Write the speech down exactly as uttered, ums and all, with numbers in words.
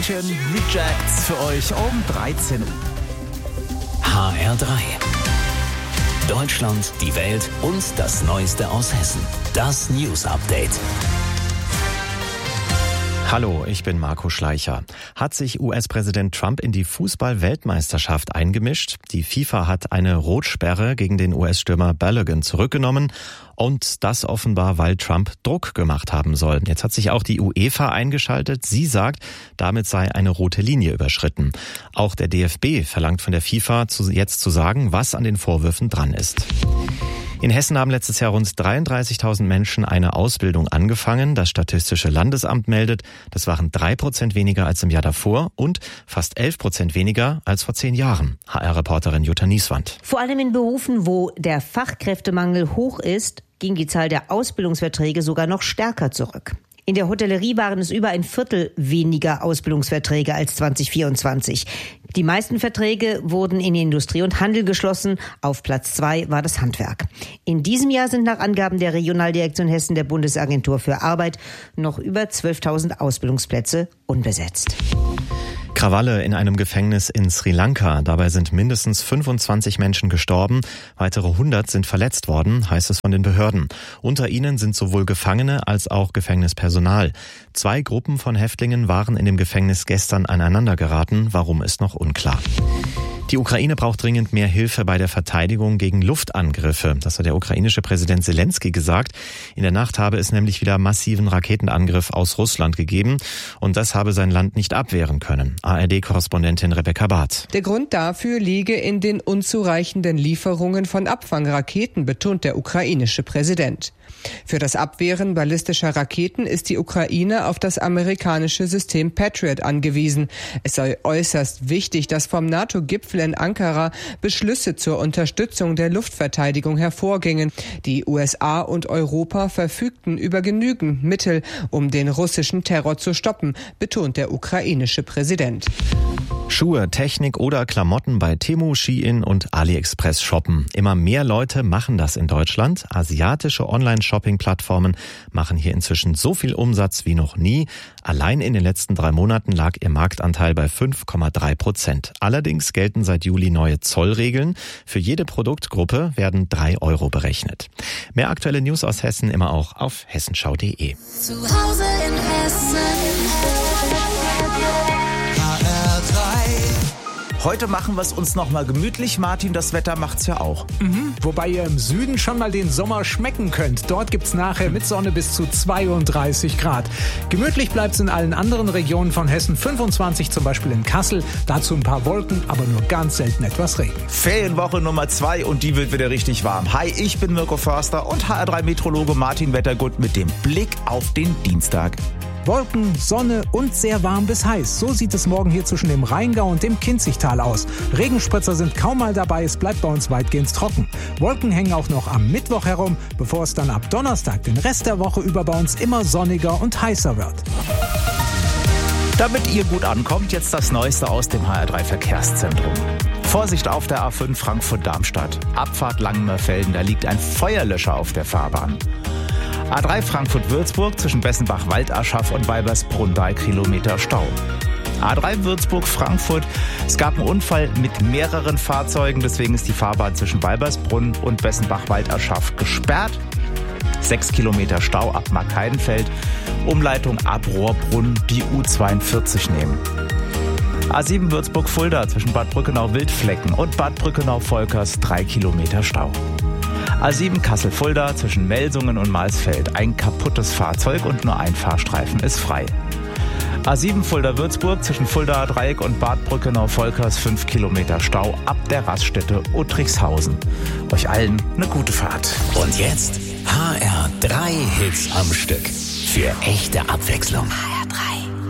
Rejects für euch um dreizehn Uhr. H R drei. Deutschland, die Welt und das Neueste aus Hessen. Das News Update. Hallo, ich bin Marco Schleicher. Hat sich U S-Präsident Trump in die Fußball-Weltmeisterschaft eingemischt? Die FIFA hat eine Rotsperre gegen den U S-Stürmer Balogun zurückgenommen. Und das offenbar, weil Trump Druck gemacht haben soll. Jetzt hat sich auch die UEFA eingeschaltet. Sie sagt, damit sei eine rote Linie überschritten. Auch der D F B verlangt von der FIFA jetzt zu sagen, was an den Vorwürfen dran ist. In Hessen haben letztes Jahr rund dreiunddreißigtausend Menschen eine Ausbildung angefangen. Das Statistische Landesamt meldet, das waren drei Prozent weniger als im Jahr davor und fast elf Prozent weniger als vor zehn Jahren. H R-Reporterin Jutta Nieswand. Vor allem in Berufen, wo der Fachkräftemangel hoch ist, ging die Zahl der Ausbildungsverträge sogar noch stärker zurück. In der Hotellerie waren es über ein Viertel weniger Ausbildungsverträge als zwanzig vierundzwanzig. Die meisten Verträge wurden in Industrie und Handel geschlossen. Auf Platz zwei war das Handwerk. In diesem Jahr sind nach Angaben der Regionaldirektion Hessen der Bundesagentur für Arbeit noch über zwölftausend Ausbildungsplätze unbesetzt. Krawalle in einem Gefängnis in Sri Lanka. Dabei sind mindestens fünfundzwanzig Menschen gestorben. Weitere hundert sind verletzt worden, heißt es von den Behörden. Unter ihnen sind sowohl Gefangene als auch Gefängnispersonal. Zwei Gruppen von Häftlingen waren in dem Gefängnis gestern aneinander geraten. Warum ist noch unklar. Die Ukraine braucht dringend mehr Hilfe bei der Verteidigung gegen Luftangriffe. Das hat der ukrainische Präsident Zelensky gesagt. In der Nacht habe es nämlich wieder massiven Raketenangriff aus Russland gegeben. Und das habe sein Land nicht abwehren können. A R D-Korrespondentin Rebecca Barth. Der Grund dafür liege in den unzureichenden Lieferungen von Abfangraketen, betont der ukrainische Präsident. Für das Abwehren ballistischer Raketen ist die Ukraine auf das amerikanische System Patriot angewiesen. Es sei äußerst wichtig, dass vom NATO-Gipfel in Ankara Beschlüsse zur Unterstützung der Luftverteidigung hervorgingen. Die U S A und Europa verfügten über genügend Mittel, um den russischen Terror zu stoppen, betont der ukrainische Präsident. Schuhe, Technik oder Klamotten bei Temu, Shein und AliExpress shoppen. Immer mehr Leute machen das in Deutschland. Asiatische Online-Shopping-Plattformen machen hier inzwischen so viel Umsatz wie noch nie. Allein in den letzten drei Monaten lag ihr Marktanteil bei fünf Komma drei Prozent. Allerdings gelten seit Juli neue Zollregeln. Für jede Produktgruppe werden drei Euro berechnet. Mehr aktuelle News aus Hessen immer auch auf hessenschau punkt de. Zu Hause in Hessen. Heute machen wir es uns noch mal gemütlich. Martin, das Wetter macht's ja auch. Mhm, wobei ihr im Süden schon mal den Sommer schmecken könnt. Dort gibt's nachher mit Sonne bis zu zweiunddreißig Grad. Gemütlich bleibt's in allen anderen Regionen von Hessen. fünfundzwanzig zum Beispiel in Kassel. Dazu ein paar Wolken, aber nur ganz selten etwas Regen. Ferienwoche Nummer zwei und die wird wieder richtig warm. Hi, ich bin Mirko Förster und H R drei Meteorologe Martin Wettergut mit dem Blick auf den Dienstag. Wolken, Sonne und sehr warm bis heiß. So sieht es morgen hier zwischen dem Rheingau und dem Kinzigtal aus. Regenspritzer sind kaum mal dabei, es bleibt bei uns weitgehend trocken. Wolken hängen auch noch am Mittwoch herum, bevor es dann ab Donnerstag den Rest der Woche über bei uns immer sonniger und heißer wird. Damit ihr gut ankommt, jetzt das Neueste aus dem H R drei Verkehrszentrum. Vorsicht auf der A fünf Frankfurt-Darmstadt. Abfahrt Langenmerfelden, da liegt ein Feuerlöscher auf der Fahrbahn. A drei Frankfurt-Würzburg zwischen Bessenbach-Waldaschaf und Weibersbrunn, drei Kilometer Stau. A drei Würzburg-Frankfurt, es gab einen Unfall mit mehreren Fahrzeugen, deswegen ist die Fahrbahn zwischen Weibersbrunn und Bessenbach-Waldaschaf gesperrt. Sechs Kilometer Stau ab Markheidenfeld, Umleitung ab Rohrbrunn, die U zweiundvierzig nehmen. A sieben Würzburg-Fulda zwischen Bad Brückenau-Wildflecken und Bad Brückenau-Volkers, drei Kilometer Stau. A sieben Kassel-Fulda zwischen Melsungen und Marsfeld. Ein kaputtes Fahrzeug und nur ein Fahrstreifen ist frei. A sieben Fulda-Würzburg zwischen Fuldaer Dreieck und Bad Brückenau-Volkers, fünf Kilometer Stau ab der Raststätte Uttrichshausen. Euch allen eine gute Fahrt. Und jetzt H R drei Hits am Stück. Für echte Abwechslung.